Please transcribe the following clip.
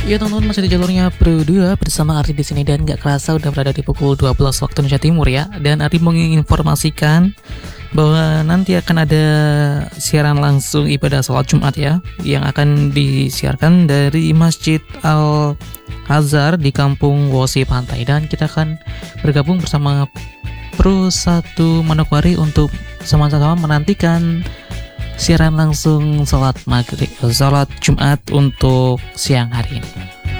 Ya teman-teman, masih di jalurnya Pro 2 bersama Ardi di sini, dan nggak kerasa udah berada di pukul 12 waktu Indonesia Timur ya. Dan Ardi mau menginformasikan bahwa nanti akan ada siaran langsung ibadah sholat Jumat ya, yang akan disiarkan dari Masjid Al Azhar di Kampung Wosi Pantai, dan kita akan bergabung bersama Pro 1 Manokwari untuk sama-sama menantikan siaran langsung sholat Jumat untuk siang hari ini.